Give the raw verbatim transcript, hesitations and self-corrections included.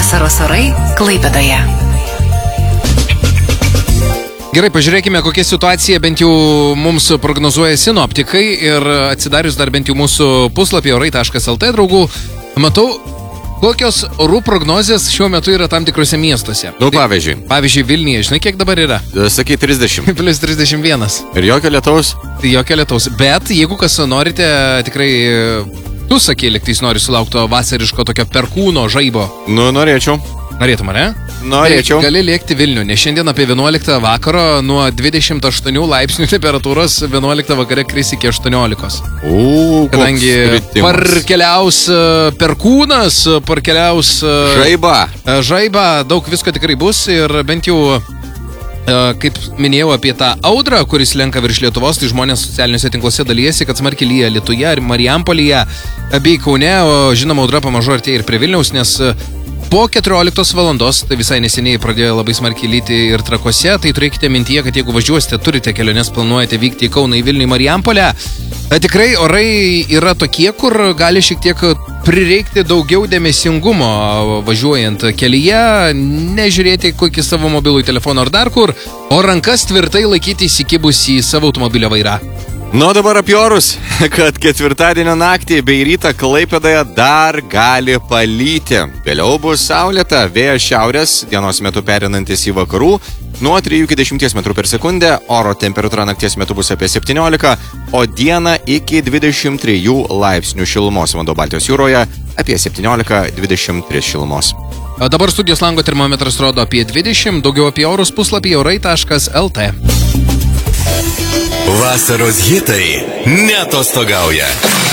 Vasaros orai Klaipėdoje. Gerai, pažiūrėkime, kokia situacija bent jau mums prognozuoja sinoptikai ir atsidarius dar bent jau mūsų puslapį orai taškas el tė, draugų, matau, kokios orų prognozės šiuo metu yra tam tikrose miestuose. Nu, pavyzdžiui. Pavyzdžiui, Vilniuje, žinai, kiek dabar yra? Sakai trisdešimt. Plius trisdešimt vienas. Ir jokio lietaus? Tai jokio lietaus. Bet jeigu kas norite, tikrai, tu sakei, lygtais nori sulaukti vasariško tokio perkūno žaibo. Nu, norėčiau. Norėtum, ne? Norėčiau. Tai gali lėkti Vilnių, nes šiandien apie vienuoliktą vakaro nuo dvidešimt aštuonių laipsnių temperatūros vienuoliktą vakare kris iki aštuoniolikos. U, kadangi parkeliaus perkūnas, parkeliaus žaiba. Žaiba, daug visko tikrai bus ir bent jau, kaip minėjau apie tą audrą, kuris lenka virš Lietuvos, tai žmonės socialiniuose tinkluose dalyjasi, kad smarkiai lyja Alytuje ir Marijampolėje bei Kaune, o žinoma, audra pamažu artėja ir prie Vilniaus, nes po keturioliktos valandos, tai visai neseniai pradėjo labai smarkiai lyti ir Trakuose, tai turėkite mintyje, kad jeigu važiuosite, turite keliones, planuojate vykti į Kauną, į Vilnių, į Marijampolę, tikrai orai yra tokie, kur gali šiek tiek prireikti daugiau dėmesingumo važiuojant kelyje, nežiūrėti kokį savo mobilų telefoną ar dar kur, o rankas tvirtai laikyti įsikibus į savo automobilio vairą. Nu, dabar apie orus, kad ketvirtadienio naktį bei rytą Klaipėdoje dar gali palyti. Vėliau bus saulėta, vėjas šiaurės, dienos metu perinantis į vakarų, nuo trijų iki dešimties metrų per sekundę, oro temperatūra nakties metu bus apie septyniolika, o dieną iki dvidešimt trijų laipsnių šilumos. Vanduo Baltijos jūroje apie septyniolika dvidešimt tris šilumos. Dabar studijos lango termometras rodo apie dvidešimt, daugiau apie orus puslapyje orai taškas el tė. Vasaros hitai neatostogauja.